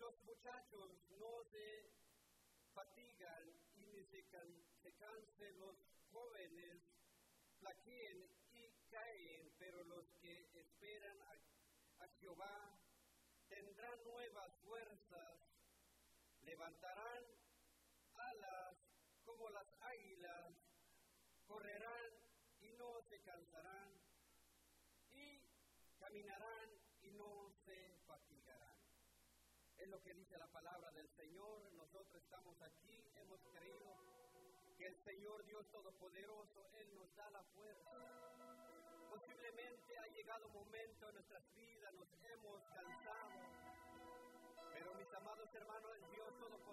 los muchachos no se fatigan y ni se cansen, los jóvenes flaqueen y caen, pero los que esperan a Jehová tendrán nuevas fuerzas, levantarán alas como las águilas, correrán y no se cansarán, y caminarán y no se fatigarán. Es lo que dice la palabra del Señor. Nosotros estamos aquí, hemos creído que el Señor Dios Todopoderoso, Él nos da la fuerza. Posiblemente ha llegado un momento en nuestras vidas, nos hemos cansado, pero mis amados hermanos, el Dios Todopoderoso